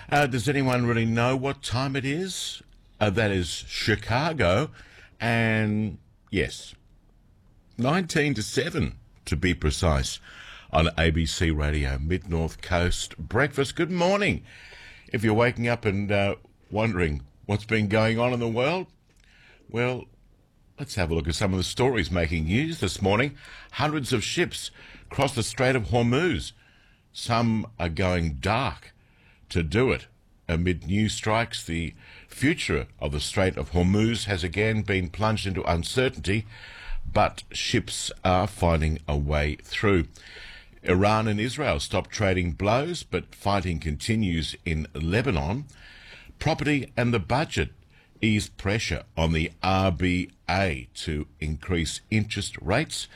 Does anyone really know what time it is? That is Chicago, and yes, 19 to 7 to be precise, on ABC Radio, Mid-North Coast Breakfast. Good morning. If you're waking up and wondering what's been going on in the world, well, let's have a look at some of the stories making news this morning. Hundreds of ships cross the Strait of Hormuz. Some are going dark to do it. Amid new strikes, the future of the Strait of Hormuz has again been plunged into uncertainty, but ships are finding a way through. Iran and Israel stopped trading blows, but fighting continues in Lebanon. Property and the budget eased pressure on the RBA to increase interest rates.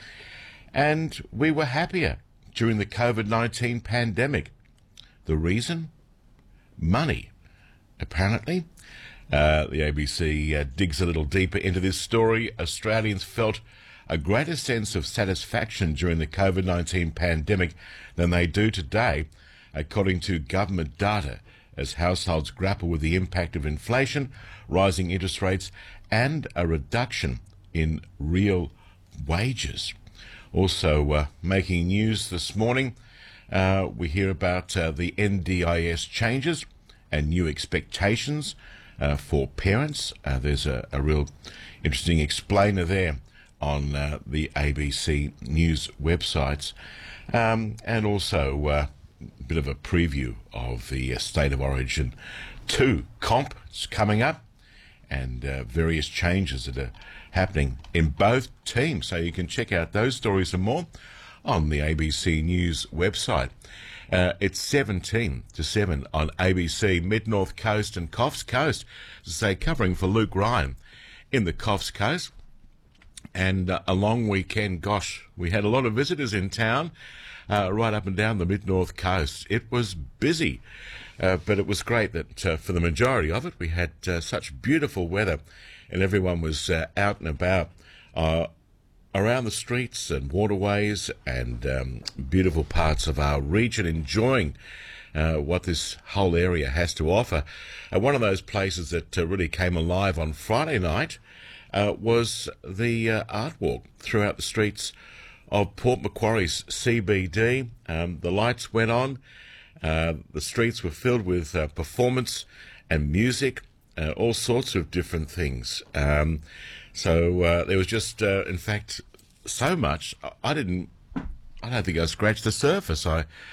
And we were happier during the COVID-19 pandemic. The reason? Money, apparently. The ABC digs a little deeper into this story. Australians felt a greater sense of satisfaction during the COVID-19 pandemic than they do today, according to government data, as households grapple with the impact of inflation, rising interest rates, and a reduction in real wages. Also making news this morning, we hear about the NDIS changes and new expectations for parents. There's a real interesting explainer there on the ABC News websites, and also a bit of a preview of the State of Origin 2 comp coming up, and various changes that are happening in both teams. So you can check out those stories and more on the ABC News website. It's 17 to 7 on ABC, Mid-North Coast and Coffs Coast, to say, covering for Luke Ryan in the Coffs Coast. And a long weekend. Gosh, we had a lot of visitors in town, right up and down the Mid-North Coast. It was busy, but it was great that for the majority of it, we had such beautiful weather, and everyone was out and about around the streets and waterways and beautiful parts of our region, enjoying what this whole area has to offer. One of those places that really came alive on Friday night was the art walk throughout the streets of Port Macquarie's CBD. The lights went on. The streets were filled with performance and music, all sorts of different things. So there was just, in fact, so much. I don't think I scratched the surface.